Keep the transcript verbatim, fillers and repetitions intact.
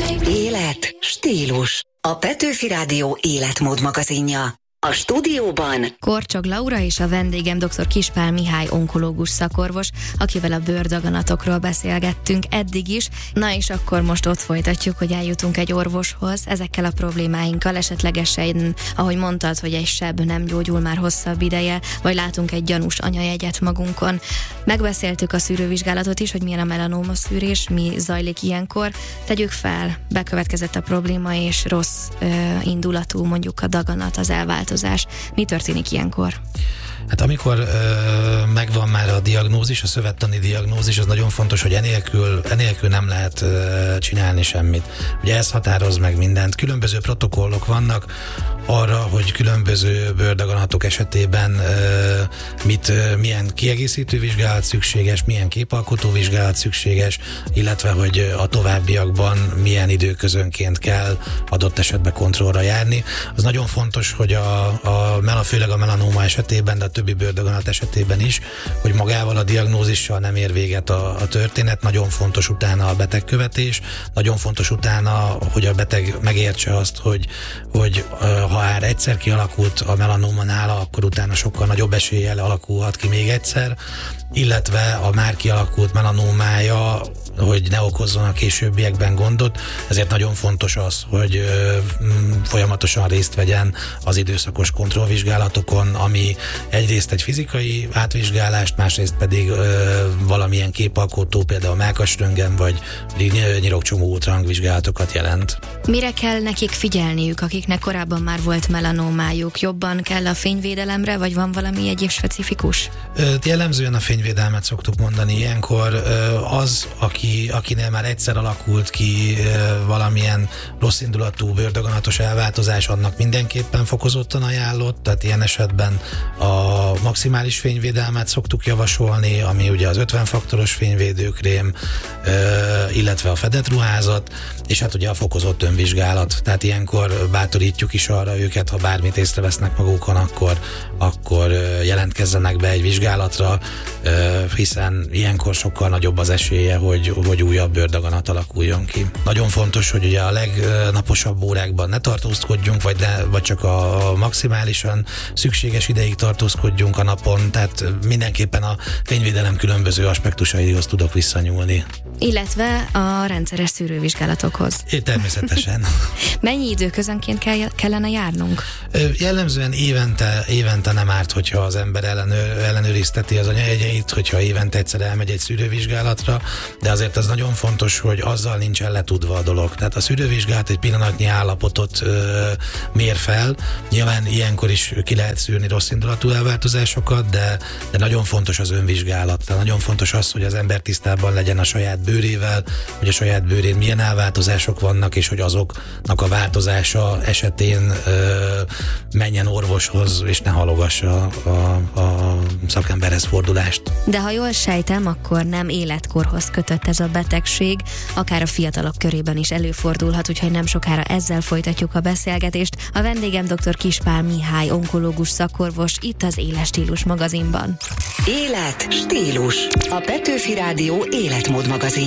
Élet, stílus. A Petőfi Rádió életmód magazinja. A stúdióban Korcsog Laura és a vendégem dr. Kispál Mihály onkológus szakorvos, akivel a bőrdaganatokról beszélgettünk eddig is. Na és akkor most ott folytatjuk, hogy eljutunk egy orvoshoz ezekkel a problémáinkkal, esetlegesen, ahogy mondtad, hogy egy seb nem gyógyul már hosszabb ideje, vagy látunk egy gyanús anyajegyet magunkon. Megbeszéltük a szűrővizsgálatot is, hogy milyen a melanóma szűrés, mi zajlik ilyenkor. Tegyük fel, bekövetkezett a probléma, és rossz ö, indulatú mondjuk a daganat, az elváltozás. Mi történik ilyenkor? Hát amikor ö, megvan már a diagnózis, a szövettani diagnózis, az nagyon fontos, hogy enélkül, enélkül nem lehet ö, csinálni semmit. Ugye ez határoz meg mindent. Különböző protokollok vannak arra, hogy különböző bőrdaganatok esetében ö, mit, ö, milyen kiegészítő vizsgálat szükséges, milyen képalkotó vizsgálat szükséges, illetve hogy a továbbiakban milyen időközönként kell adott esetben kontrollra járni. Az nagyon fontos, hogy a, a, főleg a melanóma esetében, de a többi bőrdaganat esetében is, hogy magával a diagnózissal nem ér véget a, a történet. Nagyon fontos utána a betegkövetés, nagyon fontos utána, hogy a beteg megértse azt, hogy, hogy ha már egyszer kialakult a melanóma nála, akkor utána sokkal nagyobb eséllyel alakulhat ki még egyszer, illetve a már kialakult melanómája, hogy ne okozzon a későbbiekben gondot, ezért nagyon fontos az, hogy ö, folyamatosan részt vegyen az időszakos kontrollvizsgálatokon, ami egyrészt egy fizikai átvizsgálást, másrészt pedig ö, valamilyen képalkotó, például mellkasröntgen vagy nyirokcsomó ultrahangvizsgálatokat jelent. Mire kell nekik figyelniük, akiknek korábban már volt melanómájuk? Jobban kell a fényvédelemre, vagy van valami egyéb specifikus? Ö, jellemzően a fényvédelmet szoktuk mondani ilyenkor. Ö, az, aki akinél már egyszer alakult ki e, valamilyen rosszindulatú bőrdaganatos elváltozás, annak mindenképpen fokozottan ajánlott, tehát ilyen esetben a maximális fényvédelmet szoktuk javasolni, ami ugye az ötven faktoros fényvédőkrém, e, illetve a fedett ruházat, és hát ugye a fokozott önvizsgálat, tehát ilyenkor bátorítjuk is arra őket, ha bármit észrevesznek magukon, akkor, akkor jelentkezzenek be egy vizsgálatra, e, hiszen ilyenkor sokkal nagyobb az esélye, hogy hogy újabb bőrdaganat alakuljon ki. Nagyon fontos, hogy ugye a legnaposabb órákban ne tartózkodjunk, vagy, ne, vagy csak a maximálisan szükséges ideig tartózkodjunk a napon, tehát mindenképpen a fényvédelem különböző aspektusaihoz tudok visszanyúlni. Illetve a rendszeres szűrővizsgálatokhoz. É, természetesen. Mennyi időközönként kell, kellene járnunk? Jellemzően évente, évente nem árt, hogyha az ember ellenőr, ellenőrizteti az anyajegyeit, hogyha évente egyszer elmegy egy szűrővizsgálatra, de azért az nagyon fontos, hogy azzal nincsen letudva a dolog. Tehát a szűrővizsgálat egy pillanatnyi állapotot ö, mér fel. Nyilván ilyenkor is ki lehet szűrni rosszindulatú elváltozásokat, de, de nagyon fontos az önvizsgálat. Tehát nagyon fontos az, hogy az ember tisztában legyen a saját bőrével, hogy a saját bőrén milyen elváltozások vannak, és hogy azoknak a változása esetén ö, menjen orvoshoz, és ne halogassa a, a, a szakemberhez fordulást. De ha jól sejtem, akkor nem életkorhoz kötött ez a betegség, akár a fiatalok körében is előfordulhat, úgyhogy nem sokára ezzel folytatjuk a beszélgetést. A vendégem dr. Kispál Mihály onkológus szakorvos itt az Éles Stílus magazinban. Élet, stílus. A Petőfi Rádió életmód magazinja.